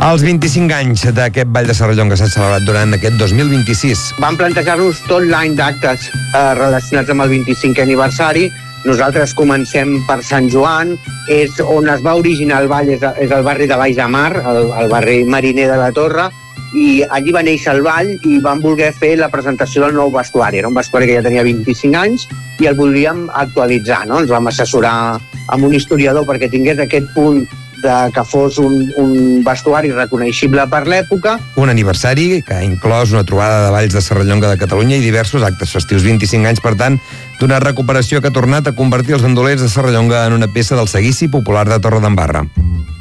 Els 25 anys d'aquest Ball de Serrallonga s'han celebrat durant aquest 2026. Vam plantejar-nos tot l'any d'actes relacionats amb el 25è aniversari. Nosaltres comencem per Sant Joan, és on es va originar el ball, és el barri de Baix de Mar, el barri mariner de la Torre, i allí va néixer el ball i vam voler fer la presentació del nou vestuari. Era un vestuari que ja tenia 25 anys i el volíem actualitzar, no? Ens vam assessorar amb un historiador perquè tingués aquest punt que fos un vestuari reconeixible per l'època. Un aniversari que ha inclòs una trobada de balls de Serrallonga de Catalunya i diversos actes festius. 25 anys, per tant, d'una recuperació que ha tornat a convertir els bandolers de Serrallonga en una peça del seguici popular de Torredembarra.